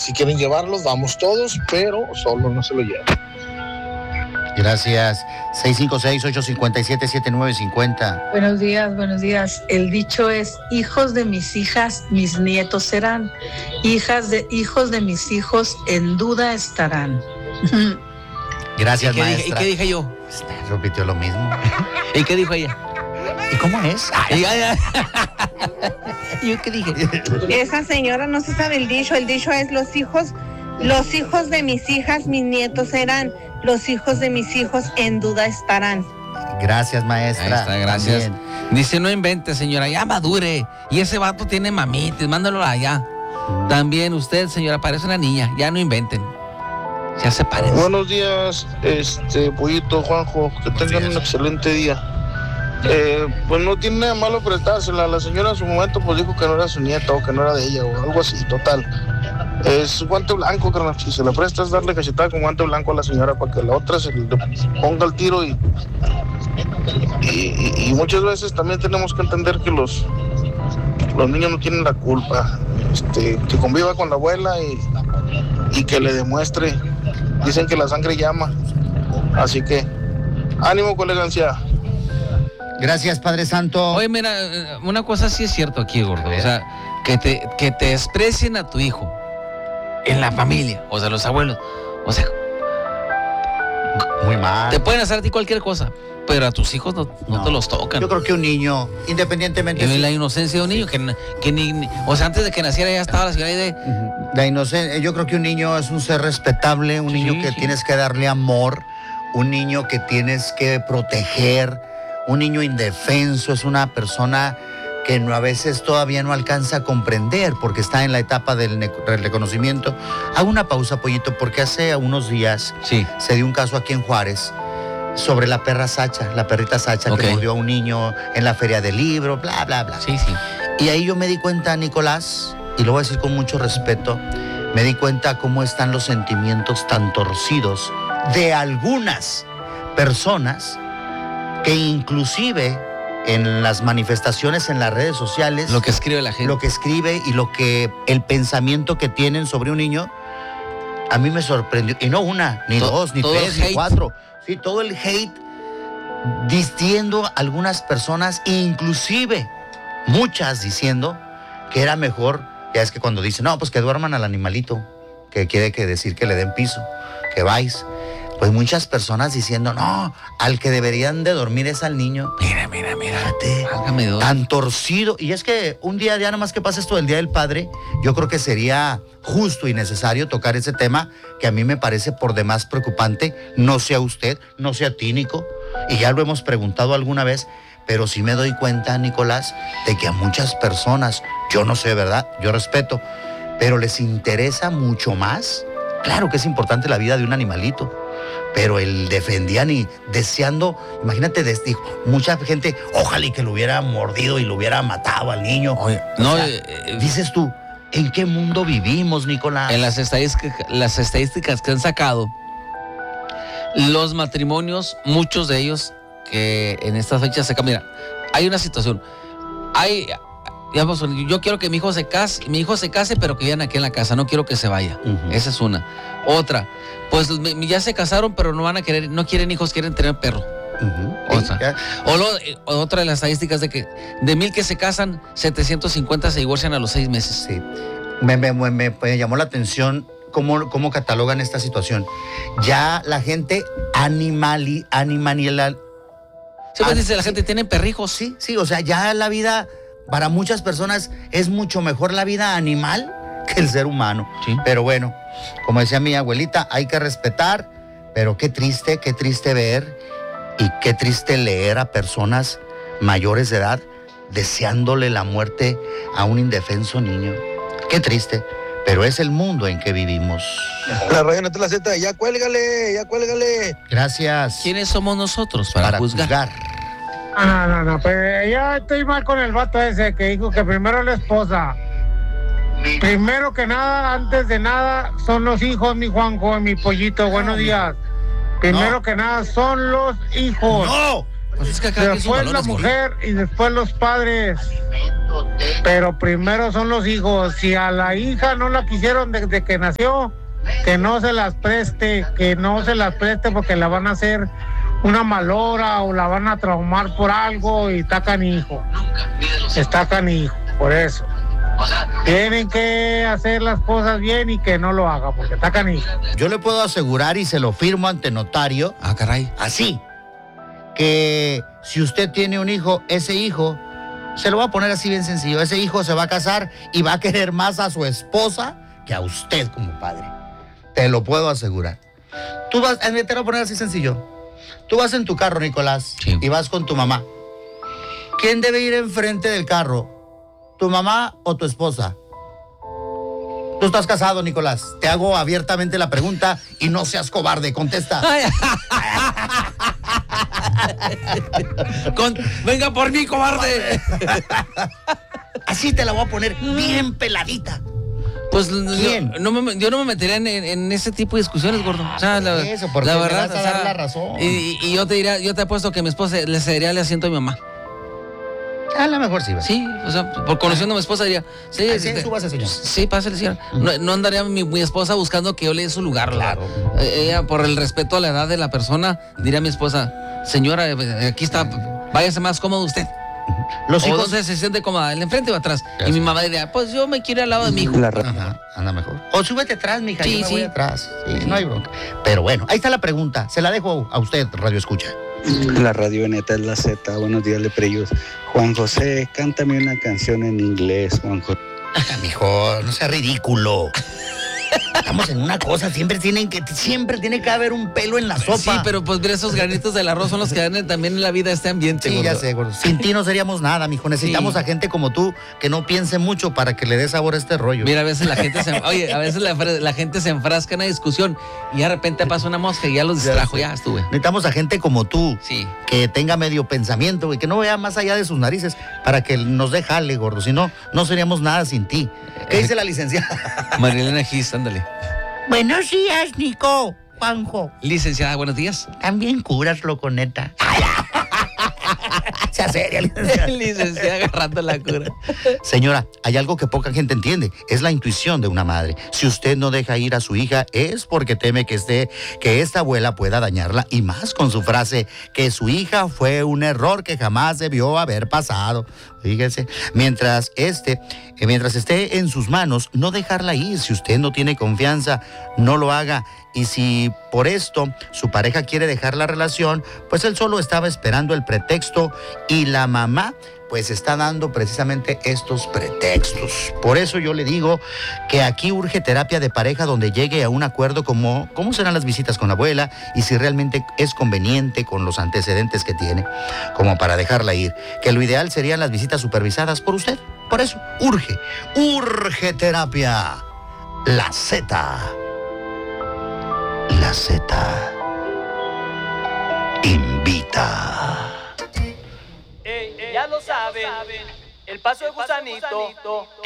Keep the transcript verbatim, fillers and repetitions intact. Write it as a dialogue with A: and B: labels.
A: Si quieren llevarlos, vamos todos, pero solo no se lo llevan.
B: Gracias. seis cinco seis, ocho cinco siete, siete nueve cinco cero.
C: Buenos días, buenos días. El dicho es: hijos de mis hijas, mis nietos serán. Hijas de hijos de mis hijos, en duda estarán.
B: Gracias,
D: ¿Y qué
B: maestra.
D: Dije, ¿Y qué dije yo?
B: Repitió lo mismo.
D: ¿Y qué dijo ella?
B: ¿Y cómo es?
D: ¿Y yo qué dije?
E: Esa señora no se sabe el dicho. El dicho es: los hijos, los hijos de mis hijas, mis nietos serán. Los hijos de mis hijos en duda estarán.
B: Gracias, maestra.
D: Ahí está, gracias.
B: También.
D: Dice, no invente, señora, ya madure. Y ese vato tiene mamitis, mándalo allá. Mm. También usted, señora, parece una niña. Ya no inventen. Ya se parece.
A: Buenos días, este, Pollito, Juanjo. Que tengan días. Un excelente día. Eh, pues no tiene nada malo prestársela. La señora en su momento pues dijo que no era su nieta o que no era de ella o algo así, total. Es guante blanco, carnal. Si se le presta es darle cachetada con guante blanco a la señora para que la otra se le ponga el tiro y, y, y, y muchas veces también tenemos que entender que los, los niños no tienen la culpa. Este, que conviva con la abuela y, y que le demuestre. Dicen que la sangre llama. Así que, ánimo con elegancia.
B: Gracias, Padre Santo.
D: Oye, mira, una cosa sí es cierto aquí, gordo. O sea, que te, que te desprecien a tu hijo en la familia, o sea, los abuelos. O sea,
B: muy mal.
D: Te pueden hacer a ti cualquier cosa, pero a tus hijos no, no, no te los tocan.
B: Yo creo que un niño, independientemente...
D: Y la inocencia de un niño, sí. que, que ni, ni... O sea, antes de que naciera ya estaba la señora ahí de...
B: Uh-huh. La inocencia, yo creo que un niño es un ser respetable, un sí, niño que sí. tienes que darle amor, un niño que tienes que proteger, un niño indefenso, es una persona que no, a veces todavía no alcanza a comprender porque está en la etapa del, ne- del reconocimiento. Hago una pausa, Pollito, porque hace unos días
D: sí.
B: se dio un caso aquí en Juárez sobre la perra Sacha, la perrita Sacha okay. que mordió a un niño en la feria del libro, bla, bla, bla.
D: Sí, sí.
B: Y ahí yo me di cuenta, Nicolás, y lo voy a decir con mucho respeto, me di cuenta cómo están los sentimientos tan torcidos de algunas personas que inclusive en las manifestaciones en las redes sociales,
D: lo que escribe la gente,
B: lo que escribe y lo que el pensamiento que tienen sobre un niño, a mí me sorprendió. Y no una, ni to- dos, ni tres, ni cuatro. Sí, todo el hate diciendo a algunas personas, inclusive muchas diciendo que era mejor, ya es que cuando dicen, no, pues que duerman al animalito, que quiere que decir que le den piso, que vais. Pues muchas personas diciendo, no, al que deberían de dormir es al niño.
D: Mira, mira, mira.
B: Fíjate, tan torcido. Y es que un día, ya nomás que pasa esto del Día del Padre, yo creo que sería justo y necesario tocar ese tema que a mí me parece por demás preocupante. No sea usted, no sea ti, Nico. Y ya lo hemos preguntado alguna vez, pero sí me doy cuenta, Nicolás, de que a muchas personas, yo no sé, ¿verdad? Yo respeto, pero les interesa mucho más. Claro que es importante la vida de un animalito, pero el defendían y deseando, imagínate, dijo, mucha gente, ojalá y que lo hubiera mordido y lo hubiera matado al niño.
D: Oye,
B: o
D: no,
B: sea,
D: eh,
B: dices tú, ¿en qué mundo vivimos, Nicolás?
D: En las estadísticas, las estadísticas que han sacado, los matrimonios, muchos de ellos que en estas fechas se cambian. Mira, hay una situación, hay... Digamos, yo quiero que mi hijo se case, mi hijo se case, pero que vivan aquí en la casa, no quiero que se vaya. Uh-huh. Esa es una. Otra, pues ya se casaron, pero no van a querer, no quieren hijos, quieren tener perro.
B: Uh-huh.
D: Otra. O, lo, o otra de las estadísticas de que de mil que se casan, setecientos cincuenta se divorcian a los seis meses.
B: Sí. Me, me, me, me llamó la atención cómo, cómo catalogan esta situación. Ya la gente animali, animanial.
D: Sí, pues dice la gente, tienen perrijos.
B: Sí, sí, o sea, ya la vida... Para muchas personas es mucho mejor la vida animal que el ser humano.
D: Sí.
B: Pero bueno, como decía mi abuelita, hay que respetar, pero qué triste, qué triste ver y qué triste leer a personas mayores de edad deseándole la muerte a un indefenso niño. Qué triste, pero es el mundo en que vivimos.
F: La raya no te la Z, ya cuélgale, ya cuélgale.
B: Gracias.
D: ¿Quiénes somos nosotros para,
B: para
D: juzgar?
B: juzgar?
G: No, no, no, pues ya estoy mal con el vato ese que dijo que primero la esposa. Primero que nada, antes de nada, son los hijos, mi Juanjo, mi Pollito, buenos días. Primero no. que nada, son los hijos.
B: No.
D: Pues es que
G: después la mujer y después los padres. pero primero son los hijos. Si a la hija no la quisieron desde que nació, que no se las preste, que no se las preste porque la van a hacer una malora o la van a traumar por algo y está canijo. Está canijo, por eso. Tienen que hacer las cosas bien y que no lo haga porque está canijo.
B: Yo le puedo asegurar y se lo firmo ante notario.
D: Ah, caray.
B: Así, que si usted tiene un hijo, ese hijo, se lo va a poner así bien sencillo, ese hijo se va a casar y va a querer más a su esposa que a usted como padre. Te lo puedo asegurar. Tú vas, te lo voy a poner así sencillo. Tú vas en tu carro, Nicolás,
D: sí,
B: y vas con tu mamá. ¿Quién debe ir enfrente del carro? ¿Tu mamá o tu esposa? Tú estás casado, Nicolás. Te hago abiertamente la pregunta y no seas cobarde, contesta.
D: Con, venga por mí, cobarde.
B: Así te la voy a poner bien peladita.
D: Pues
B: ¿Quién?
D: Yo, no me, yo no me metería en, en, en ese tipo de discusiones, gordo. O sea, la,
B: Eso, porque
D: la
B: me
D: verdad,
B: vas a
D: o sea,
B: dar la razón.
D: Y, y yo te diría, yo te apuesto que mi esposa le cedería el asiento a mi mamá.
B: A lo mejor sí, ¿verdad?
D: Sí, o sea, por conociendo a mi esposa diría, sí,
B: Ah,
D: sí,
B: sí, súbase, señor.
D: Sí, pásale, señor. No, no andaría mi, mi esposa buscando que yo le dé su lugar.
B: Claro.
D: La, ella, por el respeto a la edad de la persona, diría a mi esposa, señora, aquí está, váyase más cómodo usted.
B: Los
D: o
B: hijos...
D: donde se siente cómoda, el enfrente o atrás. Y mi mamá diría, pues yo me quiero al lado de mi hijo.
B: Ajá, anda mejor. O súbete atrás, mija,
D: Sí,
B: yo me
D: sí.
B: voy atrás. Sí, no hay bronca. Pero bueno, ahí está la pregunta. Se la dejo a usted, Radio Escucha.
H: La radioneta es la Z. Buenos días, Lepreyos. Juan José, cántame una canción en inglés, Juan José.
B: Mijo, no sea ridículo. Estamos en una cosa, siempre tienen que, siempre tiene que haber un pelo en la sopa.
D: Sí, pero pues mira, esos granitos del arroz son los que dan también en la vida este ambiente.
B: Sí,
D: gordo.
B: ya sé, gordo. Sin ti no seríamos nada, mijo. Necesitamos
D: Sí.
B: a gente como tú que no piense mucho para que le dé sabor a este rollo.
D: Mira, a veces la gente se, oye, a veces la, la gente se enfrasca en una discusión y de repente pasa una mosca y ya los distrajo, ya, ya estuve.
B: Necesitamos a gente como tú,
D: Sí.
B: que tenga medio pensamiento y que no vea más allá de sus narices para que nos dé jale, gordo. Si no, no seríamos nada sin ti. ¿Qué dice la licenciada?
D: Marilena Gis, ándale.
B: Buenos días, Nico, Juanjo.
D: Licenciada, buenos días.
B: También curas, loco, neta. Se seria, licenciada.
D: Licenciada agarrando la cura.
B: Señora, hay algo que poca gente entiende, es la intuición de una madre. Si usted no deja ir a su hija es porque teme que esté, que esta abuela pueda dañarla, y más con su frase que su hija fue un error que jamás debió haber pasado. Fíjese, mientras este, eh, mientras esté en sus manos, no dejarla ir. Si usted no tiene confianza, no lo haga. Y si por esto su pareja quiere dejar la relación, pues él solo estaba esperando el pretexto y la mamá pues está dando precisamente estos pretextos. Por eso yo le digo que aquí urge terapia de pareja donde llegue a un acuerdo como cómo serán las visitas con la abuela y si realmente es conveniente con los antecedentes que tiene, como para dejarla ir. Que lo ideal serían las visitas supervisadas por usted. Por eso urge, urge terapia. La Z. La Z invita.
I: Ya lo saben, el paso de gusanito